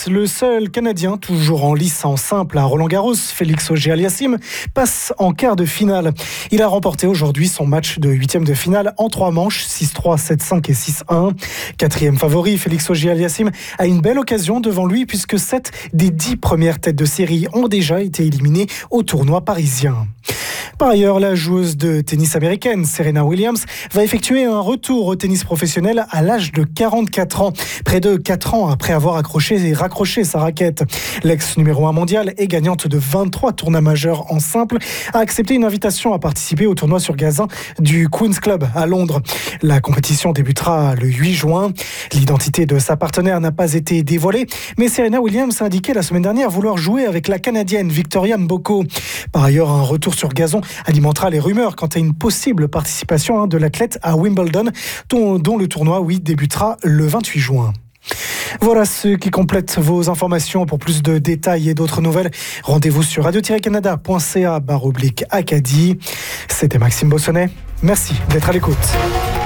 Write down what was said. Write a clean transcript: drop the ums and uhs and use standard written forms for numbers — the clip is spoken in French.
le seul Canadien toujours en lice en simple à Roland-Garros, Félix Auger-Aliassime, passe en quart de finale. Il a remporté aujourd'hui son match de 8e de finale en 3 manches, 6-3, 7-5 et 6-1. 4e favori, Félix Auger-Aliassime a une belle occasion devant lui puisque 7 des 10 premières têtes de série ont déjà été éliminées au tournoi parisien. Par ailleurs, la joueuse de tennis américaine, Serena Williams, va effectuer un retour au tennis professionnel à l'âge de 44 ans, près de 4 ans après avoir accroché et raccroché sa raquette. L'ex numéro 1 mondial et gagnante de 23 tournois majeurs en simple a accepté une invitation à participer au tournoi sur gazon du Queen's Club à Londres. La compétition débutera le 8 juin. L'identité de sa partenaire n'a pas été dévoilée, mais Serena Williams a indiqué la semaine dernière vouloir jouer avec la Canadienne Victoria Mboko. Par ailleurs, un retour sur gazon alimentera les rumeurs quant à une possible participation de l'athlète à Wimbledon, dont le tournoi débutera le 28 juin. Voilà ce qui complète vos informations. Pour plus de détails et d'autres nouvelles, rendez-vous sur radio-canada.ca/Acadie. C'était Maxime Bossonnet. Merci d'être à l'écoute.